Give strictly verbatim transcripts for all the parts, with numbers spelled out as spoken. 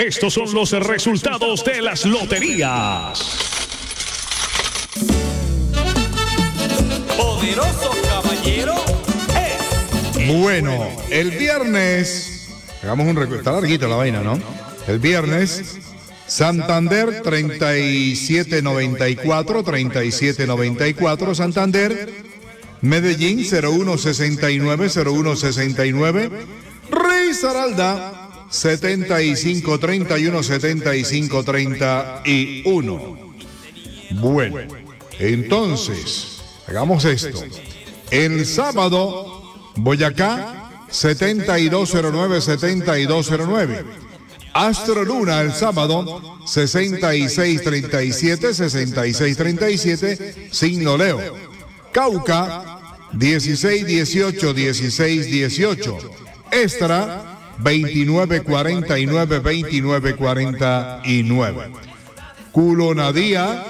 Estos son los resultados de las loterías. Poderoso caballero es. Bueno, el viernes, hagamos un recuento, está larguito la vaina, ¿no? El viernes, Santander treinta y siete noventa y cuatro, treinta y siete noventa y cuatro, Santander, Medellín cero uno sesenta y nueve, cero uno sesenta y nueve, Risaralda setenta y cinco treinta y uno, setenta y cinco treinta y uno. Bueno, entonces, hagamos esto. El sábado, Boyacá setenta y dos cero nueve, setenta y dos cero nueve. Astro Luna el sábado sesenta y seis treinta y siete, sesenta y seis treinta y siete, signo Leo. Cauca dieciséis dieciocho, dieciséis dieciocho. Extra veintinueve cuarenta y nueve, veintinueve cuarenta y nueve. Culonadía,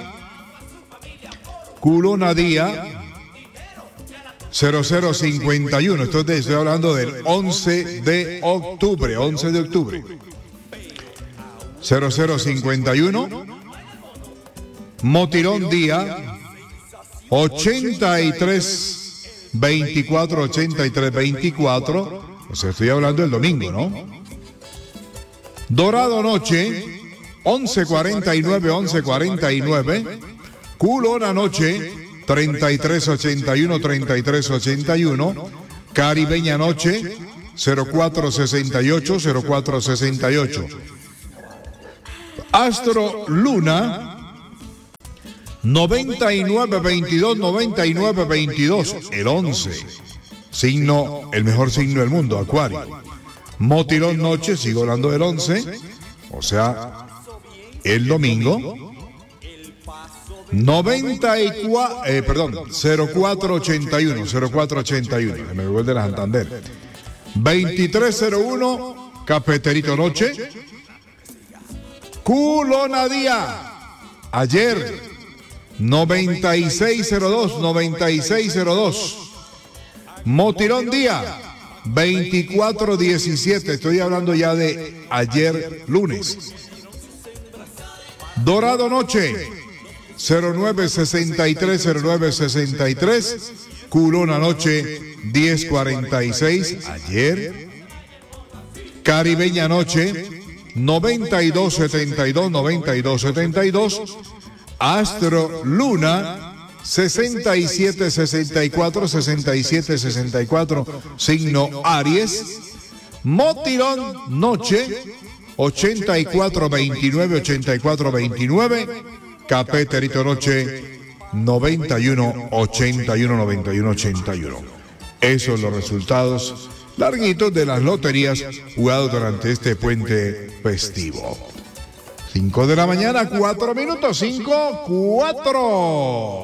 Culonadía cero cero cincuenta y uno. Esto estoy hablando del once de octubre, once de octubre. cero cero cincuenta y uno. Motirón Día ochenta y tres veinticuatro, ochenta y tres veinticuatro. O sea, estoy hablando del domingo, ¿no? Dorado Noche once cuarenta y nueve, once cuarenta y nueve. Culona Noche treinta y tres ochenta y uno, treinta y tres ochenta y uno. Caribeña Noche cero cuatro sesenta y ocho, cero cuatro sesenta y ocho. Astro Luna noventa y nueve veintidós, noventa y nueve veintidós, el once, signo, el mejor signo del mundo, Acuario. Motirón Noche, sigo hablando del once, o sea, el domingo. noventa y cuatro, eh, perdón, cero cuatro ochenta y uno, cero cuatro ochenta y uno, me vuelve de la Santander. veintitrés cero uno, Cafeterito Noche. Culona Día, ayer, noventa y seis cero dos, noventa y seis cero dos. Motirón Día, veinticuatro diecisiete, estoy hablando ya de ayer lunes. Dorado Noche, cero nueve sesenta y tres, cero nueve sesenta y tres. Culona Noche, diez cuarenta y seis, ayer. Caribeña Noche, noventa y dos setenta y dos, noventa y dos setenta y dos. Astro Luna sesenta y siete sesenta y cuatro, sesenta y siete sesenta y cuatro, signo Aries. Motirón Noche ochenta y cuatro veintinueve, ochenta y cuatro veintinueve. Cafeterito Noche noventa y uno ochenta y uno, noventa y uno ochenta y uno. Esos son los resultados larguitos de las loterías jugados durante este puente festivo. cinco de la mañana, cuatro minutos, cinco, cuatro.